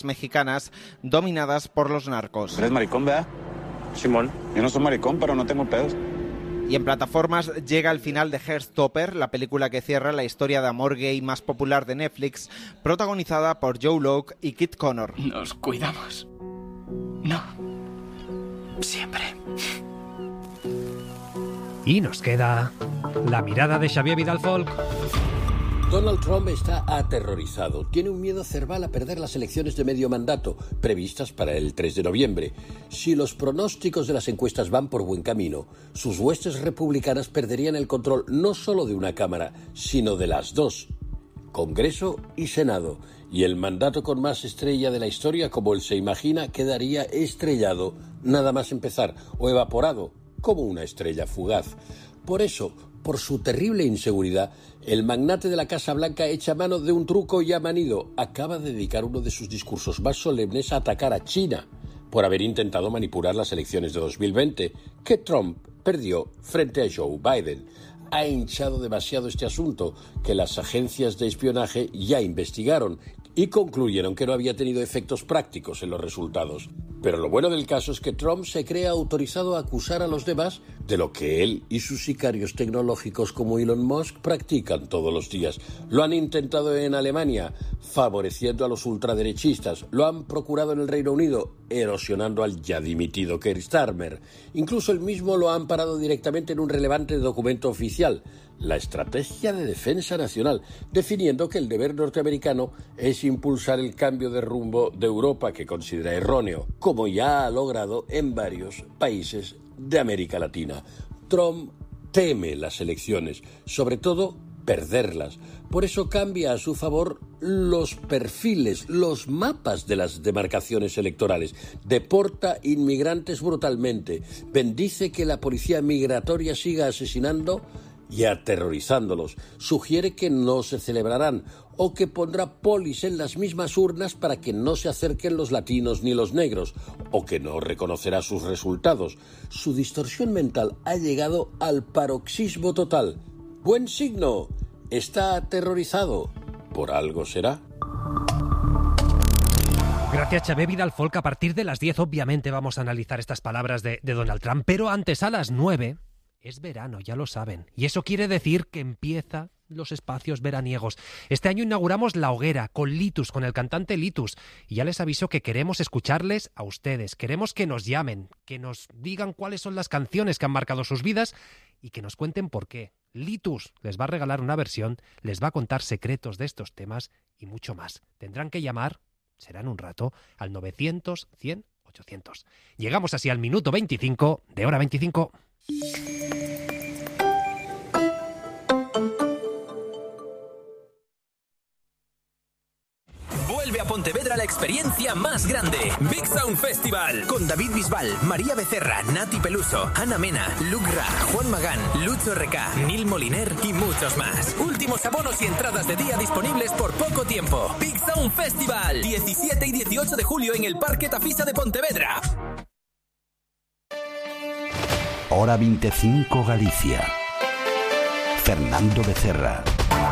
mexicanas dominadas por los narcos. ¿Eres maricón, verdad? Simón. Yo no soy maricón, pero no tengo pedos. Y en plataformas llega el final de Heartstopper, la película que cierra la historia de amor gay más popular de Netflix, protagonizada por Joe Locke y Kit Connor. Nos cuidamos. No. Siempre. Y nos queda la mirada de Xavier Vidal-Folk. Donald Trump está aterrorizado. Tiene un miedo cerval a perder las elecciones de medio mandato, previstas para el 3 de noviembre. Si los pronósticos de las encuestas van por buen camino, sus huestes republicanas perderían el control no solo de una Cámara, sino de las dos, Congreso y Senado. Y el mandato con más estrella de la historia, como él se imagina, quedaría estrellado nada más empezar, o evaporado, como una estrella fugaz. Por eso, por su terrible inseguridad, el magnate de la Casa Blanca echa mano de un truco ya manido. Acaba de dedicar uno de sus discursos más solemnes a atacar a China por haber intentado manipular las elecciones de 2020, que Trump perdió frente a Joe Biden. Ha hinchado demasiado este asunto que las agencias de espionaje ya investigaron y concluyeron que no había tenido efectos prácticos en los resultados. Pero lo bueno del caso es que Trump se cree autorizado a acusar a los demás de lo que él y sus sicarios tecnológicos como Elon Musk practican todos los días. Lo han intentado en Alemania, favoreciendo a los ultraderechistas. Lo han procurado en el Reino Unido, erosionando al ya dimitido Keir Starmer. Incluso él mismo lo han parado directamente en un relevante documento oficial, la Estrategia de Defensa Nacional, definiendo que el deber norteamericano es impulsar el cambio de rumbo de Europa que considera erróneo, como ya ha logrado en varios países de América Latina. Trump teme las elecciones, sobre todo perderlas. Por eso cambia a su favor los perfiles, los mapas de las demarcaciones electorales. Deporta inmigrantes brutalmente. Bendice que la policía migratoria siga asesinando y aterrorizándolos. Sugiere que no se celebrarán o que pondrá polis en las mismas urnas para que no se acerquen los latinos ni los negros, o que no reconocerá sus resultados. Su distorsión mental ha llegado al paroxismo total. Buen signo. Está aterrorizado. Por algo será. Gracias, Xavier Vidal-Folk. A partir de las 10, obviamente, vamos a analizar estas palabras de Donald Trump, pero antes, a las 9... es verano, ya lo saben. Y eso quiere decir que empiezan los espacios veraniegos. Este año inauguramos La Hoguera con Litus, con el cantante Litus. Y ya les aviso que queremos escucharles a ustedes. Queremos que nos llamen, que nos digan cuáles son las canciones que han marcado sus vidas y que nos cuenten por qué. Litus les va a regalar una versión, les va a contar secretos de estos temas y mucho más. Tendrán que llamar, será en un rato, al 900 100 800. Llegamos así al minuto 25 de Hora 25. Vuelve a Pontevedra la experiencia más grande, Big Sound Festival, con David Bisbal, María Becerra, Nati Peluso, Ana Mena, Luc Ra, Juan Magán, Lucho Recá, Nil Moliner y muchos más. Últimos abonos y entradas de día disponibles por poco tiempo. Big Sound Festival, 17 y 18 de julio en el Parque Tafisa de Pontevedra. Hora 25 Galicia. Fernando Becerra.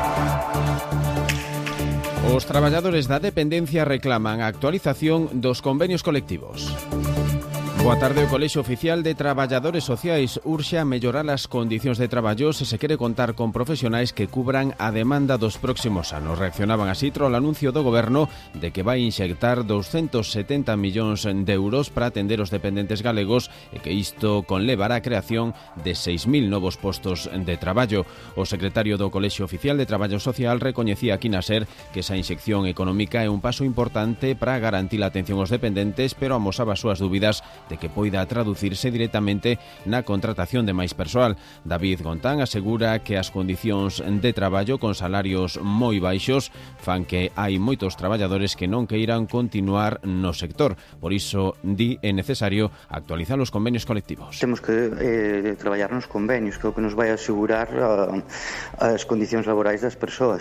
Os traballadores da dependencia reclaman a actualización dos convenios colectivos. Boa tarde. O Colexio Oficial de Traballadores Sociais urxe a mellorar as condicións de traballo se se quere contar con profesionais que cubran a demanda dos próximos anos. Reaccionaban así tras o anuncio do Goberno de que vai inxectar 270 millóns de euros para atender os dependentes galegos e que isto conlevará a creación de 6.000 novos postos de traballo. O secretario do Colexio Oficial de Traballo Social recoñecía aquí na SER que esa inxección económica é un paso importante para garantir a atención aos dependentes, pero amosaba as súas dúbidas de que poida traducirse directamente na contratación de máis persoal. David Gontán asegura que as condicións de traballo con salarios moi baixos fan que hai moitos traballadores que non queiran continuar no sector. Por iso, di, é necesario actualizar os convenios colectivos. Temos que traballar nos convenios, que é o que nos vai asegurar as condicións laborais das persoas.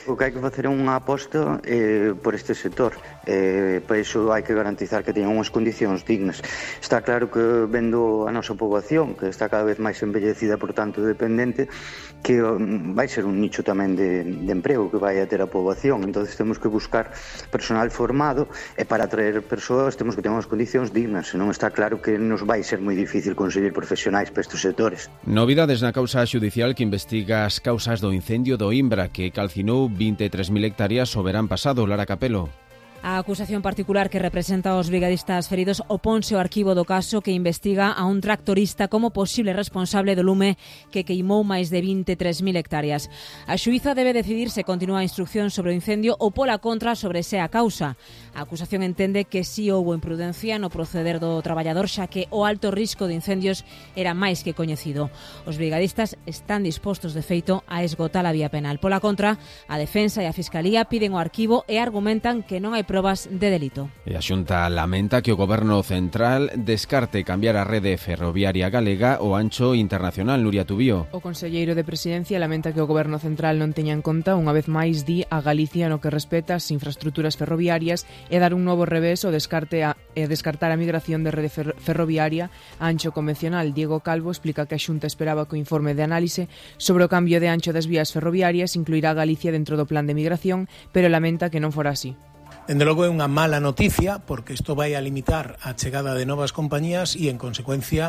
O que hai que facer é unha aposta por este sector. Para iso hai que garantizar que teñan unhas condicións dignas. Está claro que vendo a nosa poboación, que está cada vez máis envellecida, por tanto dependente, que vai ser un nicho tamén de emprego que vai a ter a poboación. Entonces temos que buscar personal formado e para atraer persoas temos que ter unhas condicións dignas. Senón está claro que nos vai ser moi difícil conseguir profesionais para estes sectores. Novidades na causa xudicial que investiga as causas do incendio do Imbra que calcinou 23.000 hectáreas o verán pasado. Lara Capelo. A acusación particular que representa aos brigadistas feridos oponse ao arquivo do caso que investiga a un tractorista como posible responsable do lume que queimou máis de 23.000 hectáreas. A xuíza debe decidir se continúa a instrucción sobre o incendio ou pola contra sobre se a causa. A acusación entende que si houbo imprudencia no proceder do traballador xa que o alto risco de incendios era máis que coñecido. Os brigadistas están dispostos de feito a esgotar a vía penal. Pola contra, a defensa e a fiscalía piden o arquivo e argumentan que non hai probas de delito. E a Xunta lamenta que o Goberno Central descarte cambiar a rede ferroviaria galega ao ancho internacional. Nuria Tubío. O conselleiro de Presidencia lamenta que o Goberno Central non teña en conta unha vez máis di a Galicia no que respecta as infraestructuras ferroviarias e dar un novo revés o descartar a migración de rede ferroviaria a ancho convencional. Diego Calvo explica que a Xunta esperaba que o informe de análise sobre o cambio de ancho das vías ferroviarias incluirá a Galicia dentro do plan de migración, pero lamenta que non fora así. Dende logo é unha mala noticia porque isto vai a limitar a chegada de novas compañías e, en consecuencia,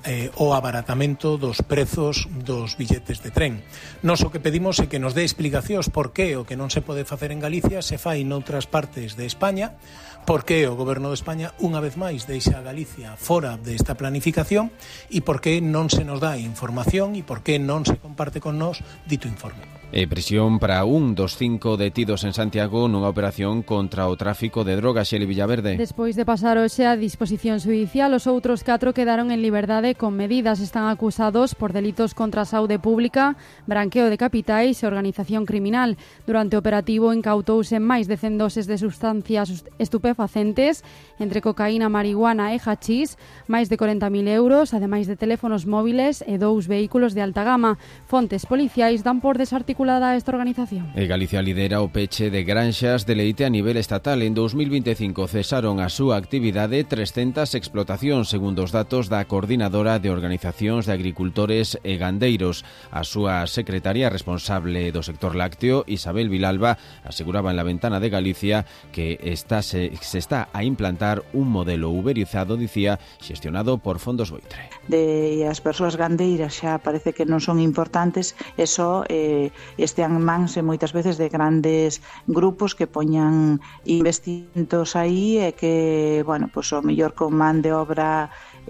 o abaratamento dos prezos dos billetes de tren. Nos o que pedimos é que nos dé explicacións por que o que non se pode facer en Galicia se fai noutras partes de España, por que o Goberno de España unha vez máis deixa a Galicia fora desta planificación e por que non se nos dá información e por que non se comparte con nós dito informe. Prisión para un dos 5 detidos en Santiago nunha operación contra o tráfico de drogas. Xeli Villaverde. Despois de pasar hoxe a disposición xudicial, os outros 4 quedaron en liberdade con medidas. Están acusados por delitos contra a saúde pública, branqueo de capitais e organización criminal. Durante o operativo incautouse máis de 100 doses de sustancias estupefacentes, entre cocaína, marihuana e hachís, máis de 40.000 euros, ademais de teléfonos móviles e 2 vehículos de alta gama. Fontes policiais dan por desarticulada esta organización. Galicia lidera o peche de granxas de leite a nivel estatal. En 2025 cesaron a súa actividade 300 explotacións, segundo os datos da Coordinadora de Organizacións de Agricultores e Gandeiros. A súa secretaria responsable do sector lácteo, Isabel Vilalba, aseguraba en La Ventana de Galicia que se está a implantar un modelo uberizado, dicía, xestionado por fondos Boitre. As persoas gandeiras xa parece que non son importantes, eso estean en mans moitas veces de grandes grupos que poñan investimentos aí e que, bueno, pois o mellor con man de obra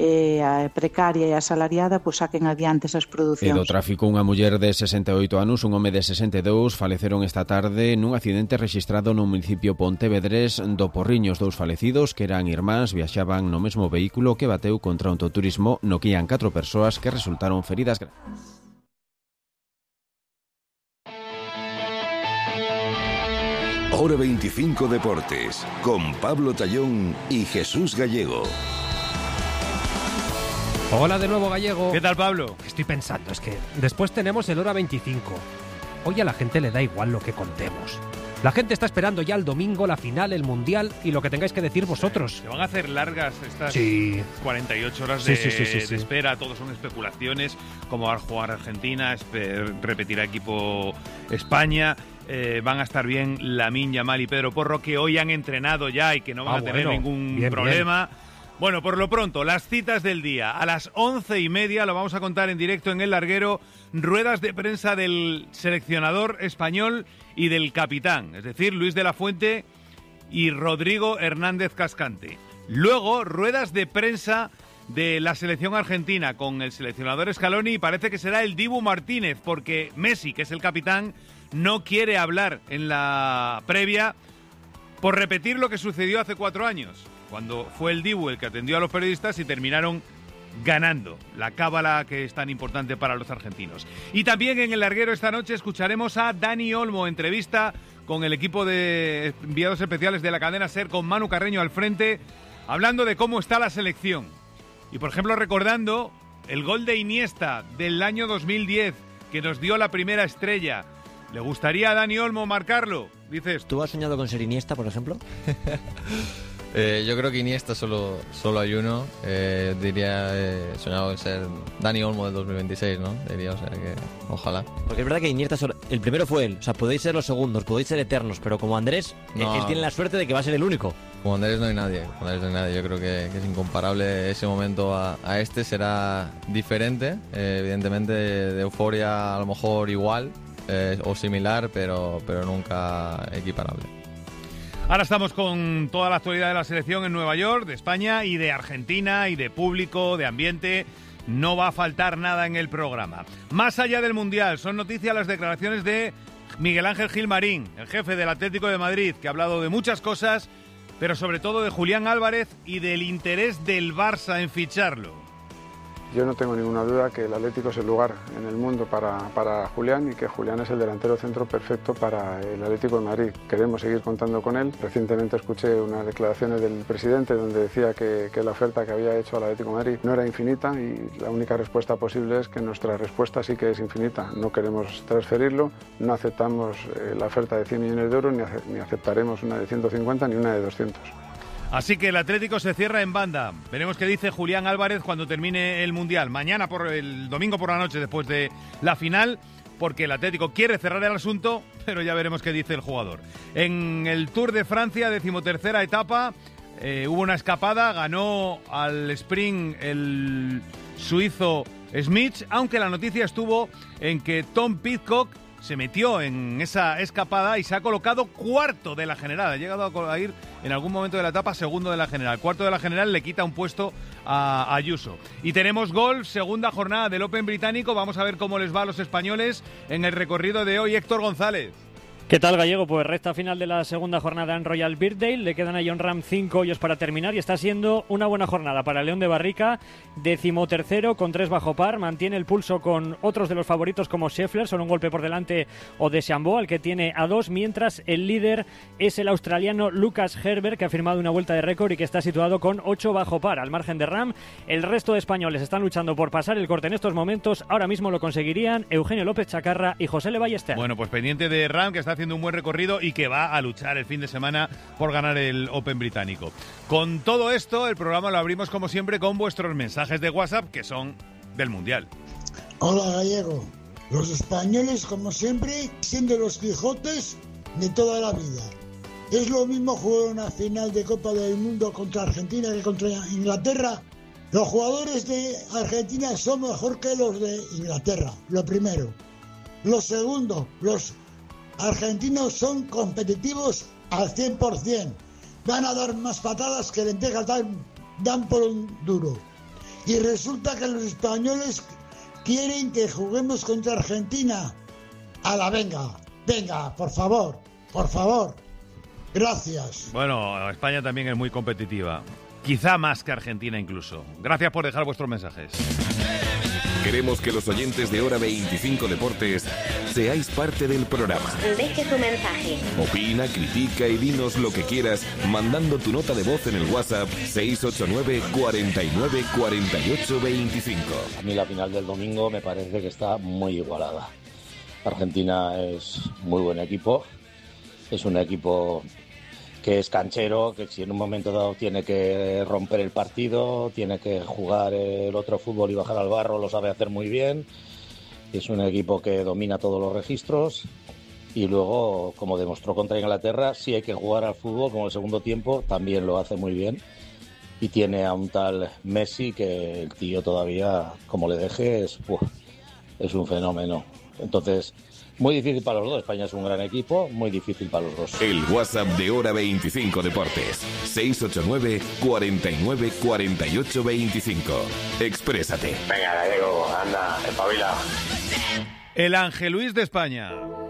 precaria e asalariada, pois saquen adiante esas producións. E do tráfico, unha muller de 68 anos, un home de 62 faleceron esta tarde nun accidente rexistrado no municipio pontevedrés do Porriño. Os 2 falecidos, que eran irmáns, viaxaban no mesmo vehículo que bateu contra un autoturismo no que ian 4 persoas que resultaron feridas graves. Hora 25 Deportes, con Pablo Tallón y Jesús Gallego. Hola de nuevo, Gallego. ¿Qué tal, Pablo? Estoy pensando, es que después tenemos el Hora 25. Hoy a la gente le da igual lo que contemos. La gente está esperando ya el domingo, la final, el Mundial y lo que tengáis que decir vosotros. Se van a hacer largas estas 48 horas de espera. Todos son especulaciones. Cómo va a jugar Argentina, repetirá equipo España. Van a estar bien Lamine Yamal y Pedro Porro, que hoy han entrenado ya y que no van a tener ningún problema. Bien. Bueno, por lo pronto, las citas del día. A las 11:30 lo vamos a contar en directo en El Larguero. Ruedas de prensa del seleccionador español y del capitán, es decir, Luis de la Fuente y Rodrigo Hernández Cascante. Luego, ruedas de prensa de la selección argentina con el seleccionador Scaloni, y parece que será el Dibu Martínez, porque Messi, que es el capitán, no quiere hablar en la previa por repetir lo que sucedió hace 4 años, cuando fue el Dibu el que atendió a los periodistas y terminaron ganando la cábala que es tan importante para los argentinos. Y también en El Larguero esta noche escucharemos a Dani Olmo, entrevista con el equipo de enviados especiales de la cadena SER, con Manu Carreño al frente, hablando de cómo está la selección. Y, por ejemplo, recordando el gol de Iniesta del año 2010, que nos dio la primera estrella ¿Le gustaría a Dani Olmo marcarlo? Dices. ¿Tú has soñado con ser Iniesta, por ejemplo? Yo creo que Iniesta solo hay uno. Diría, soñado con ser Dani Olmo del 2026, ¿no? Diría, o sea que ojalá. Porque es verdad que Iniesta, el primero fue él. O sea, podéis ser los segundos, podéis ser eternos, pero como Andrés, él tiene la suerte de que va a ser el único. Como Andrés no hay nadie. Yo creo que es incomparable ese momento a este. Será diferente, evidentemente de euforia a lo mejor igual o similar, pero nunca equiparable. Ahora estamos con toda la actualidad de la selección en Nueva York, de España y de Argentina, y de público, de ambiente. No va a faltar nada en el programa. Más allá del Mundial, son noticias las declaraciones de Miguel Ángel Gilmarín, el jefe del Atlético de Madrid, que ha hablado de muchas cosas, pero sobre todo de Julián Álvarez y del interés del Barça en ficharlo. Yo no tengo ninguna duda que el Atlético es el lugar en el mundo para Julián y que Julián es el delantero centro perfecto para el Atlético de Madrid. Queremos seguir contando con él. Recientemente escuché unas declaraciones del presidente donde decía que la oferta que había hecho al Atlético de Madrid no era infinita y la única respuesta posible es que nuestra respuesta sí que es infinita. No queremos transferirlo, no aceptamos la oferta de 100 millones de euros ni aceptaremos una de 150 ni una de 200. Así que el Atlético se cierra en banda. Veremos qué dice Julián Álvarez cuando termine el Mundial. Mañana, el domingo por la noche, después de la final, porque el Atlético quiere cerrar el asunto, pero ya veremos qué dice el jugador. En el Tour de Francia, 13ª etapa, hubo una escapada, ganó al sprint el suizo Smith, aunque la noticia estuvo en que Tom Pidcock se metió en esa escapada y se ha colocado cuarto de la general. Ha llegado a ir en algún momento de la etapa segundo de la general. Cuarto de la general le quita un puesto a Ayuso. Y tenemos golf, segunda jornada del Open británico. Vamos a ver cómo les va a los españoles en el recorrido de hoy. Héctor González. ¿Qué tal, Gallego? Pues recta final de la segunda jornada en Royal Birkdale. Le quedan a Jon Rahm 5 hoyos para terminar y está siendo una buena jornada para León de Barrica, 13º con 3 bajo par. Mantiene el pulso con otros de los favoritos como Scheffler, solo un golpe por delante, o de Chambó, al que tiene a 2, mientras el líder es el australiano Lucas Herbert, que ha firmado una vuelta de récord y que está situado con 8 bajo par. Al margen de Rahm, el resto de españoles están luchando por pasar el corte en estos momentos. Ahora mismo lo conseguirían Eugenio López Chacarra y José Le Ballester. Bueno, pues pendiente de Rahm, que está haciendo un buen recorrido y que va a luchar el fin de semana por ganar el Open británico. Con todo esto, el programa lo abrimos como siempre con vuestros mensajes de WhatsApp, que son del Mundial. Hola, Gallego. Los españoles, como siempre, siendo los Quijotes de toda la vida. Es lo mismo jugar una final de Copa del Mundo contra Argentina que contra Inglaterra. Los jugadores de Argentina son mejor que los de Inglaterra, lo primero. Lo segundo, los argentinos son competitivos al 100%. Van a dar más patadas que lentejas dan por un duro. Y resulta que los españoles quieren que juguemos contra Argentina. Venga, por favor. Gracias. Bueno, España también es muy competitiva. Quizá más que Argentina incluso. Gracias por dejar vuestros mensajes. Queremos que los oyentes de Hora 25 Deportes seáis parte del programa. Deje su mensaje. Opina, critica y dinos lo que quieras mandando tu nota de voz en el WhatsApp 689 49 48 25. A mí la final del domingo me parece que está muy igualada. Argentina es muy buen equipo. Es un equipo que es canchero, que si en un momento dado tiene que romper el partido, tiene que jugar el otro fútbol y bajar al barro, lo sabe hacer muy bien. Es un equipo que domina todos los registros y luego, como demostró contra Inglaterra, si hay que jugar al fútbol, como el segundo tiempo, también lo hace muy bien. Y tiene a un tal Messi que el tío todavía, como le deje, es un fenómeno. Entonces, muy difícil para los dos. España es un gran equipo, muy difícil para los dos. El WhatsApp de Hora 25 Deportes, 689 49 48 25. Exprésate. Venga, Gallego, anda, espabila. El Ángel Luis de España.